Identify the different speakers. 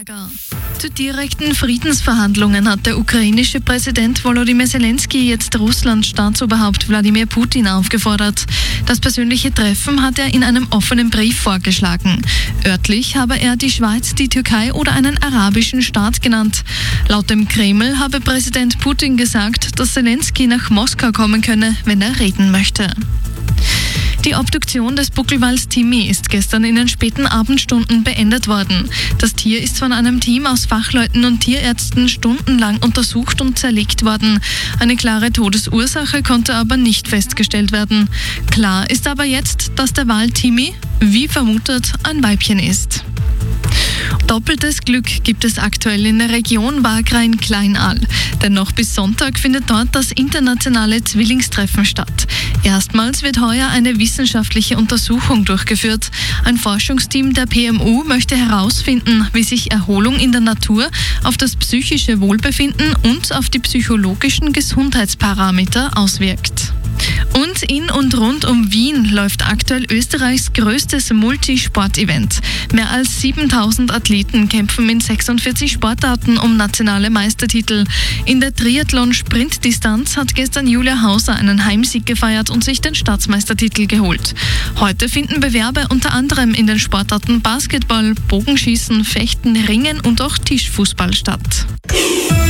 Speaker 1: Zu direkten Friedensverhandlungen hat der ukrainische Präsident Volodymyr Zelensky jetzt Russlands Staatsoberhaupt Wladimir Putin aufgefordert. Das persönliche Treffen hat er in einem offenen Brief vorgeschlagen. Örtlich habe er die Schweiz, die Türkei oder einen arabischen Staat genannt. Laut dem Kreml habe Präsident Putin gesagt, dass Zelensky nach Moskau kommen könne, wenn er reden möchte. Die Obduktion des Buckelwals Timmy ist gestern in den späten Abendstunden beendet worden. Das Tier ist von einem Team aus Fachleuten und Tierärzten stundenlang untersucht und zerlegt worden. Eine klare Todesursache konnte aber nicht festgestellt werden. Klar ist aber jetzt, dass der Wal Timmy, wie vermutet, ein Weibchen ist. Doppeltes Glück gibt es aktuell in der Region Wagrain-Kleinaal. Denn noch bis Sonntag findet dort das internationale Zwillingstreffen statt. Erstmals wird heuer eine wissenschaftliche Untersuchung durchgeführt. Ein Forschungsteam der PMU möchte herausfinden, wie sich Erholung in der Natur auf das psychische Wohlbefinden und auf die psychologischen Gesundheitsparameter auswirkt. Und in und rund um Wien läuft aktuell Österreichs größtes Multisport-Event. Mehr als 7000 Athleten kämpfen in 46 Sportarten um nationale Meistertitel. In der Triathlon-Sprintdistanz hat gestern Julia Hauser einen Heimsieg gefeiert und sich den Staatsmeistertitel geholt. Heute finden Bewerbe unter anderem in den Sportarten Basketball, Bogenschießen, Fechten, Ringen und auch Tischfußball statt.